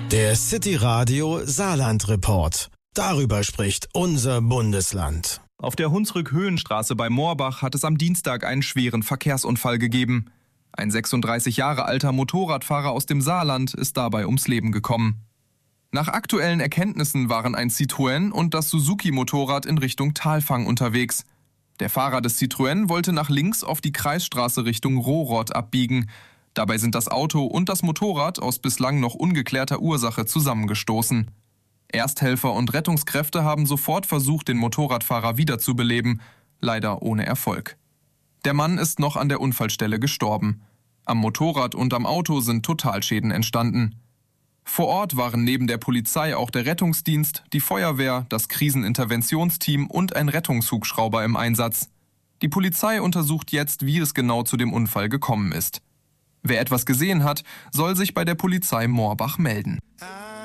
Der City Radio Saarland Report. Darüber spricht unser Bundesland. Auf der Hunsrück-Höhenstraße bei Moorbach hat es am Dienstag einen schweren Verkehrsunfall gegeben. Ein 36 Jahre alter Motorradfahrer aus dem Saarland ist dabei ums Leben gekommen. Nach aktuellen Erkenntnissen waren ein Citroën und das Suzuki-Motorrad in Richtung Talfang unterwegs. Der Fahrer des Citroën wollte nach links auf die Kreisstraße Richtung Rohrott abbiegen. Dabei sind das Auto und das Motorrad aus bislang noch ungeklärter Ursache zusammengestoßen. Ersthelfer und Rettungskräfte haben sofort versucht, den Motorradfahrer wiederzubeleben, leider ohne Erfolg. Der Mann ist noch an der Unfallstelle gestorben. Am Motorrad und am Auto sind Totalschäden entstanden. Vor Ort waren neben der Polizei auch der Rettungsdienst, die Feuerwehr, das Kriseninterventionsteam und ein Rettungshubschrauber im Einsatz. Die Polizei untersucht jetzt, wie es genau zu dem Unfall gekommen ist. Wer etwas gesehen hat, soll sich bei der Polizei Moorbach melden.